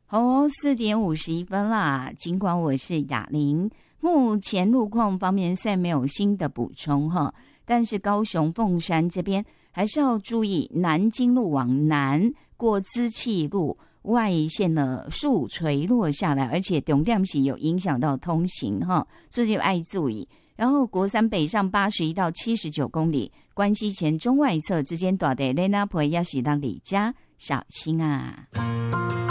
好哦，4:51啦。尽管我是雅玲，目前路况方面虽然没有新的补充哈，但是高雄凤山这边还是要注意，南京路往南过资气路外线的树垂落下来，而且重点是有影响到通行哈，所以要注意。然后国三北上81到79公里，关西前中外侧之间大地雷那坡要驶到里加，小心啊。